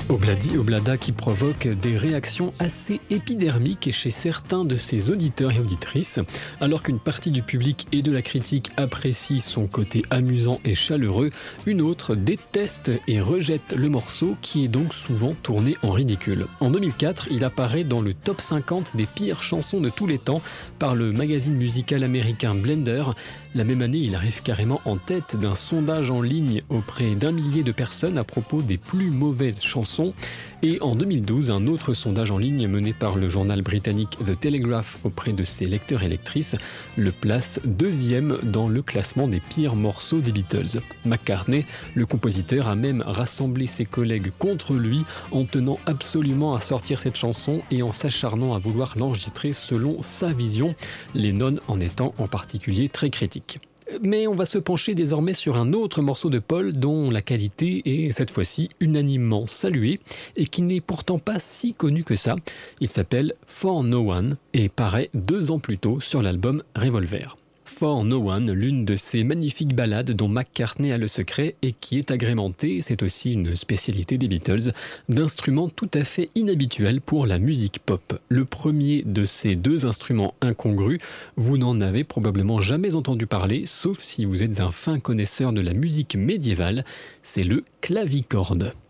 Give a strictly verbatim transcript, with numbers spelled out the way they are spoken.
Obladi Oblada qui provoque des réactions assez épidermiques chez certains de ses auditeurs et auditrices. Alors qu'une partie du public et de la critique apprécie son côté amusant et chaleureux, une autre déteste et rejette le morceau qui est donc souvent tourné en ridicule. En deux mille quatre, il apparaît dans le top cinquante des pires chansons de tous les temps par le magazine musical américain Blender. La même année, il arrive carrément en tête d'un sondage en ligne auprès d'un millier de personnes à propos des plus mauvaises chansons. Et en deux mille douze, un autre sondage en ligne mené par le journal britannique The Telegraph auprès de ses lecteurs et lectrices le place deuxième dans le classement des pires morceaux des Beatles. McCartney, le compositeur, a même rassemblé ses collègues contre lui en tenant absolument à sortir cette chanson et en s'acharnant à vouloir l'enregistrer selon sa vision, Lennon en étant en particulier très critique. Mais on va se pencher désormais sur un autre morceau de Paul dont la qualité est cette fois-ci unanimement saluée et qui n'est pourtant pas si connu que ça. Il s'appelle For No One et paraît deux ans plus tôt sur l'album Revolver. For No One, l'une de ces magnifiques ballades dont McCartney a le secret et qui est agrémentée, c'est aussi une spécialité des Beatles, d'instruments tout à fait inhabituels pour la musique pop. Le premier de ces deux instruments incongrus, vous n'en avez probablement jamais entendu parler, sauf si vous êtes un fin connaisseur de la musique médiévale, c'est le clavicorde.